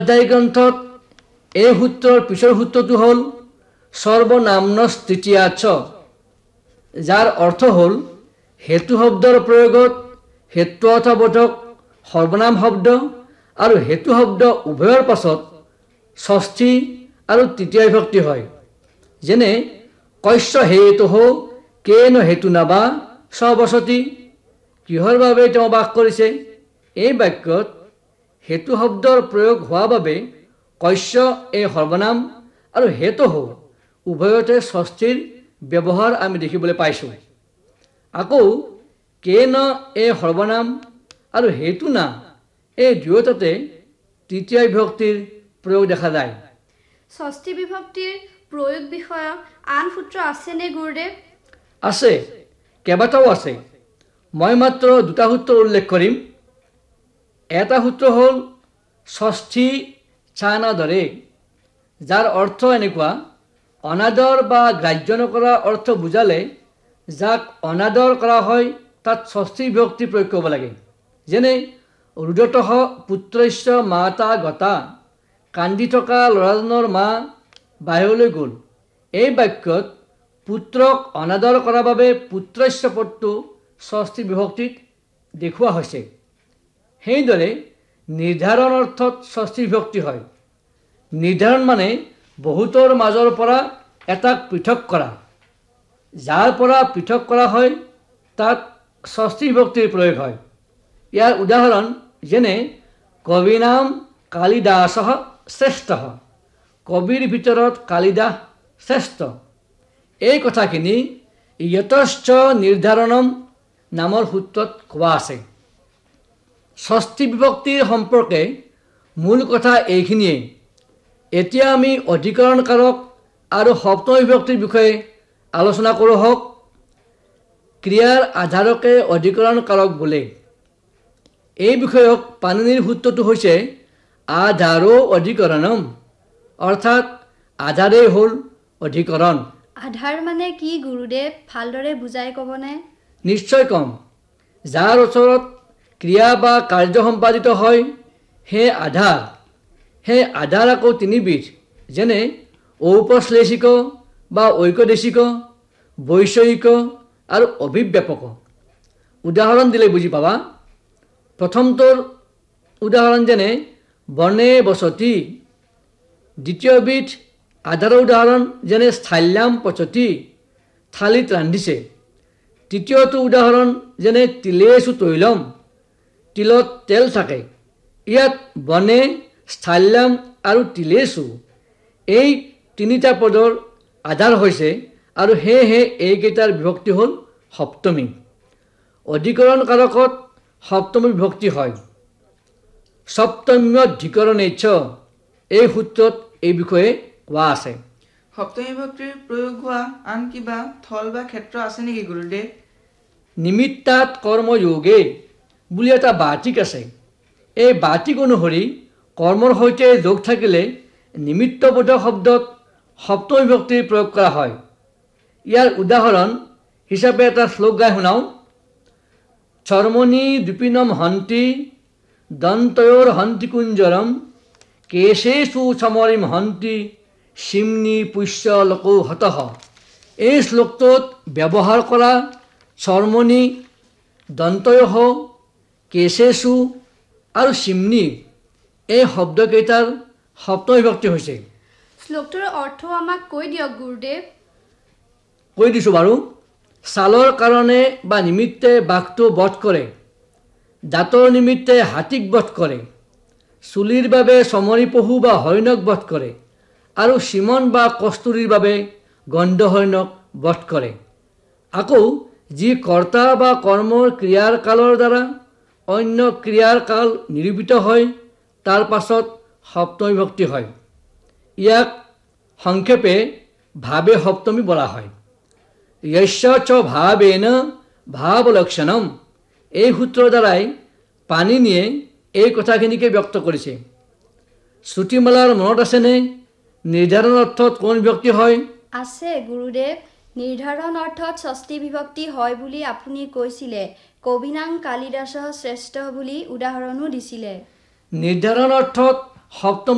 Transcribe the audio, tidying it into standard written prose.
অধ্যায় গ্ৰন্থত এই সূত্ৰৰ পিছৰ সূত্ৰটো হ'ল সৰ্বনাম্নস তৃতীয়াচ্ছ, যাৰ অৰ্থ হ'ল হেতু শব্দৰ প্ৰয়োগত হেতু অৰ্থবোধক সৰ্বনাম শব্দ আৰু হেতু শব্দ উভয়ৰ পাছত ষষ্ঠী আৰু তৃতীয় বিভক্তি হয়। যেনে কস্য হেতুঃ কেন হেতুনা বা সবসতি, কিহৰ বাবে তেওঁ বাস কৰিছে। এই বাক্যত হেতু শব্দৰ প্ৰয়োগ হোৱা বাবে কস্য এই সৰ্বনাম আৰু হেতুঃ উভয়তে ষষ্ঠীৰ ব্যৱহাৰ আমি দেখিবলৈ পাইছোঁ। আকৌ কেন এই সৰ্বনাম আৰু হেতুনা এই দুয়োটাতে তৃতীয় বিভক্তিৰ প্ৰয়োগ দেখা যায়। ষষ্ঠী বিভক্তিৰ প্ৰয়োগ বিষয়ক আন সূত্ৰ আছেনে গুৰুদেৱ? আছে, কেইবাটাও আছে। মই মাত্ৰ দুটা সূত্ৰ উল্লেখ কৰিম। এটা সূত্ৰ হ'ল ষষ্ঠী চানাদৰে, যাৰ অৰ্থ এনেকুৱা, অনাদৰ বা গ্ৰাহ্য নকৰা অৰ্থ বুজালে যাক অনাদৰ কৰা হয় তাত ষষ্ঠী বিভক্তি প্ৰয়োগ কৰিব লাগে। যেনে ৰুদতঃ পুত্ৰস্য মাতা গতা, কান্দি থকা ল'ৰাজনৰ মা বাহিৰলৈ গ'ল। এই বাক্যত পুত্ৰক অনাদৰ কৰাৰ বাবে পুত্ৰস্য পদটো ষষ্ঠী বিভক্তিত দেখুওৱা হৈছে। সেইদৰে নিৰ্ধাৰণ অৰ্থত ষষ্ঠী বিভক্তি হয়। নিৰ্ধাৰণ মানে বহুতৰ মাজৰ পৰা এটাক পৃথক কৰা। যাৰ পৰা পৃথক কৰা হয় তাত ষষ্ঠী বিভক্তিৰ প্ৰয়োগ হয়। ইয়াৰ উদাহৰণ যেনে কবিনাম কালিদাসঃ শ্ৰেষ্ঠঃ, কবিৰ ভিতৰত কালিদাস শ্ৰেষ্ঠ। এই কথাখিনি যতশ্চ নিৰ্ধাৰণম নামৰ সূত্ৰত কোৱা আছে। ষষ্ঠী বিভক্তিৰ সম্পৰ্কে মূল কথা এইখিনিয়ে। এতিয়া আমি অধিকৰণ কাৰক আৰু সপ্তমী বিভক্তিৰ বিষয়ে আলোচনা কৰোঁ হওক। ক্ৰিয়াৰ আধাৰকে অধিকৰণ কাৰক বোলে। এই বিষয়ক পাণিনিৰ সূত্ৰটো হৈছে আধাৰো অধিকৰণম, অৰ্থাৎ আধাৰেই হ'ল অধিকৰণ। আধাৰ মানে কি গুৰুদেৱ, ভালদৰে বুজাই ক'বনে? নিশ্চয় কম। যাৰ ওচৰত ক্ৰিয়া বা কাৰ্য সম্পাদিত হয় সেই আধাৰ। সেই আধাৰ আকৌ তিনিবিধ, যেনে ঔপশ্লেষিক বা ঐকদেশিক, বৈষয়িক আৰু অভিব্যাপক। উদাহৰণ দিলে বুজি পাবা। প্ৰথমটোৰ উদাহৰণ যেনে বনে বসতি। দ্বিতীয়বিধ আধাৰৰ উদাহৰণ যেনে স্থাল্যাম পচতি, থালিত ৰান্ধিছে। তৃতীয়টো উদাহৰণ যেনে তিলেষু তৈলম, তিলত তেল থাকে। ইয়াত বনে, স্থাল্যাম আৰু তিলেষু এই তিনিটা পদৰ আধাৰ হৈছে আৰু সেয়েহে এইকেইটাৰ বিভক্তি হ'ল সপ্তমী। অধিকৰণ কাৰকত সপ্তমী বিভক্তি হয়। সপ্তম্যধিকৰণেচ্ছ এই সূত্ৰত এই বিষয়ে কোৱা আছে। সপ্তমী বিভক্তিৰ প্ৰয়োগ হোৱা আন কিবা থল বা ক্ষেত্ৰ আছে নেকি গুৰুদেৱ? নিমিত্তাত কৰ্মযোগে বুলি এটা বাৰ্তিক আছে। এই বাৰ্তিক অনুসৰি কৰ্মৰ সৈতে যোগ থাকিলে নিমিত্তবোধক শব্দত সপ্তমী বিভক্তিৰ প্ৰয়োগ কৰা হয়। ইয়াৰ উদাহৰণ হিচাপে এটা শ্লোক গাই শুনাওঁ। চৰ্মণি দ্বিপিনম হন্তি দন্তয়োৰ হন্তি কুঞ্জৰম, কেশেষু সমৰিম হন্তি শিম্নি পুষ্য লোকো হতঃ। এই শ্লোকটোত ব্যৱহাৰ কৰা চৰ্মণি, দন্তয়ঃ, কেশেষু আৰু শিম্নি এই শব্দকেইটাৰ সপ্তমী বিভক্তি হৈছে। শ্লোকটোৰ অৰ্থ আমাক কৈ দিয়ক গুৰুদেৱ। কৈ দিছোঁ বাৰু। ছালৰ কাৰণে বা নিমিত্তে বাঘটো বধ কৰে, দাঁতৰ নিমিত্তে হাতীক বধ কৰে, চুলিৰ বাবে চমৰী পহু বা হৰিণক বধ কৰে আৰু চিমন বা কস্তুৰীৰ বাবে গন্ধহৰিণক বধ কৰে। আকৌ যি কৰ্তা বা কৰ্মৰ ক্ৰিয়াৰ কালৰ দ্বাৰা অন্য ক্ৰিয়াৰ কাল নিৰূপিত হয় তাৰ পাছত সপ্তমী বিভক্তি হয়। ইয়াক সংক্ষেপে ভাৱে সপ্তমী বোলা হয়। য়স্য চ ভাৱেন ভাৱলক্ষণম এই সূত্ৰৰ দ্বাৰাই পাণিনিয়ে এই কথাখিনিকে ব্যক্ত কৰিছে। শ্ৰুতিমালাৰ মনত আছেনে নিৰ্ধাৰণ অৰ্থত কোন বিভক্তি হয়? আছে গুৰুদেৱ। নিৰ্ধাৰণ অৰ্থত ষষ্ঠী বিভক্তি হয় বুলি আপুনি কৈছিলে। কবিনাং কালিদাসঃ শ্ৰেষ্ঠ বুলি উদাহৰণো দিছিলে। নিৰ্ধাৰণ অৰ্থত সপ্তমী